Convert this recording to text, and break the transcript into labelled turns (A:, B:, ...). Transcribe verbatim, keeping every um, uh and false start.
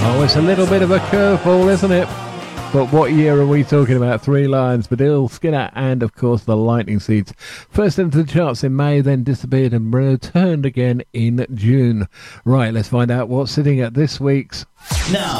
A: Oh, it's a little bit of a curveball, isn't it? But what year are we talking about? Three Lions, Baddiel, Skinner, and of course the Lightning Seeds. First into the charts in May, then disappeared and returned again in June. Right, let's find out what's sitting at this week's.
B: Now,